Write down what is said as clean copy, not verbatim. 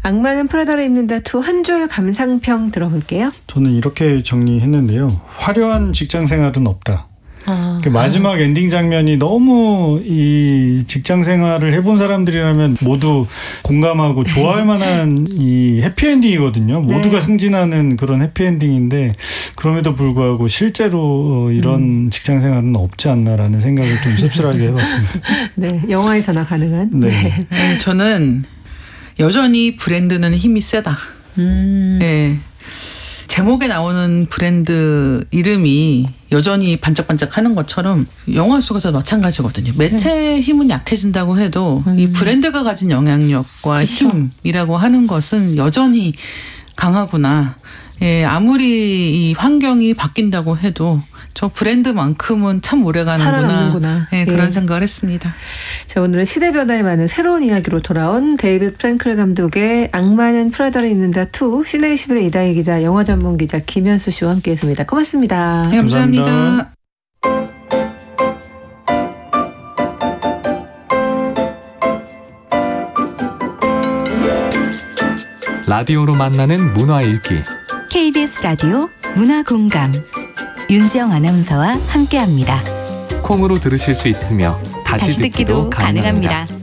악마는 프라다를 입는다 2 한 줄 감상평 들어볼게요. 저는 이렇게 정리했는데요. 화려한 직장 생활은 없다. 마지막 엔딩 장면이 너무 이 직장 생활을 해본 사람들이라면 모두 공감하고 좋아할 만한 이 해피엔딩이거든요. 모두가 승진하는 그런 해피엔딩인데 그럼에도 불구하고 실제로 이런 직장 생활은 없지 않나라는 생각을 좀 씁쓸하게 해봤습니다. 네, 영화에서나 가능한. 네. 저는 여전히 브랜드는 힘이 세다. 네. 제목에 나오는 브랜드 이름이 여전히 반짝반짝하는 것처럼 영화 속에서 마찬가지거든요. 매체의 힘은 약해진다고 해도 이 브랜드가 가진 영향력과 그쵸. 힘이라고 하는 것은 여전히 강하구나. 예, 아무리 이 환경이 바뀐다고 해도 저 브랜드만큼은 참 오래가는구나. 살아남는구나. 예, 그런 생각을 했습니다. 자, 오늘은 시대 변화에 맞는 새로운 이야기로 돌아온 데이빗 프랭클 감독의 악마는 프라다를 입는다 2 시내21의 이다희 기자, 영화 전문 기자 김현수 씨와 함께했습니다. 고맙습니다. 네, 감사합니다. 라디오로 만나는 문화 읽기. KBS 라디오 문화공감 윤지영 아나운서와 함께합니다. 콩으로 들으실 수 있으며 다시 듣기도 가능합니다.